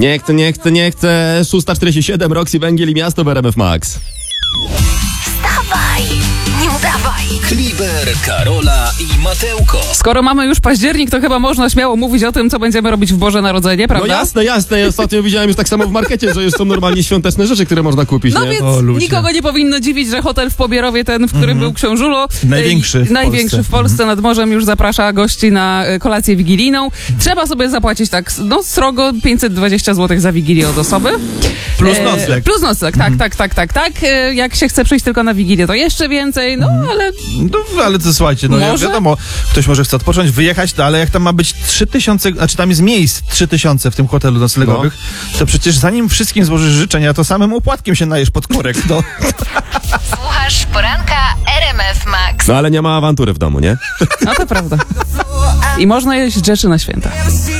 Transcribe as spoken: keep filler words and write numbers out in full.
Nie chcę, nie chcę, nie chcę. szósta czterdzieści siedem, Roxy Węgiel i Miasto w R M F Max. Wstawaj, nie udawaj. Kliber, Karola i Mateuko. Skoro mamy już październik, to chyba można śmiało mówić o tym, co będziemy robić w Boże Narodzenie, prawda? No jasne, jasne. Ja ostatnio widziałem już tak samo w markecie, że już są normalnie świąteczne rzeczy, które można kupić, No nie? więc O, ludzie. nikogo nie powinno dziwić, że hotel w Pobierowie, ten, w którym Mhm. był Książulo, Największy e, w największy Polsce. w Polsce nad morzem, już zaprasza gości na e, kolację wigilijną. Trzeba sobie zapłacić tak, no srogo pięćset dwadzieścia złotych za Wigilię od osoby. Plus E, nocleg. Plus nocleg, tak, tak, tak, tak, tak. E, Jak się chce przyjść tylko na Wigilię, to jeszcze więcej, no ale No, ale to słuchajcie, no ja Może? wiadomo, ktoś może chce odpocząć, wyjechać, no, ale jak tam ma być trzy tysiące, znaczy tam jest miejsc trzy tysiące w tym hotelu noclegowych, No. to przecież zanim wszystkim złożysz życzenia, to samym opłatkiem się najesz pod korek, no. Słuchasz poranka R M F Max. No ale nie ma awantury w domu, nie? no to prawda. I można jeść rzeczy na święta.